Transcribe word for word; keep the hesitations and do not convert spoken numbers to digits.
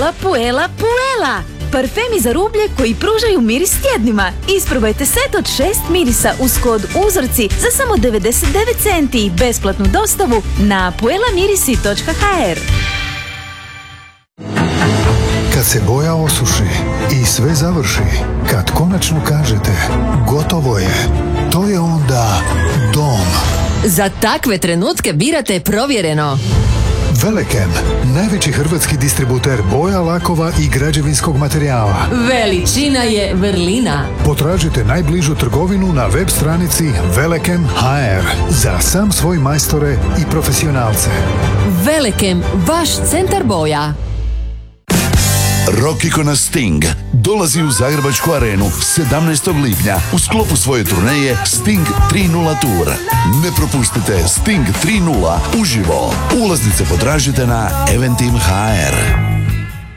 Puela, Puela, Puela! Parfemi za rublje koji pružaju miris tjednima. Isprobajte set od šest mirisa uz kod uzorci za samo devedeset devet centi i besplatnu dostavu na puelamirisi točka ha er. Kad se boja osuši i sve završi, kad konačno kažete gotovo je, to je onda dom. Za takve trenutke birate Provjereno. Velekem, najveći hrvatski distributer boja, lakova i građevinskog materijala. Veličina je vrlina. Potražite najbližu trgovinu na web stranici velekem točka ha er za sam svoj majstore i profesionalce. Velekem, vaš centar boja. Rock ikona Sting dolazi u Zagrebačku arenu sedamnaestog lipnja u sklopu svoje turneje Sting tri nula Tour. Ne propustite Sting tri nula uživo. Ulaznice potražite na eventim točka ha er.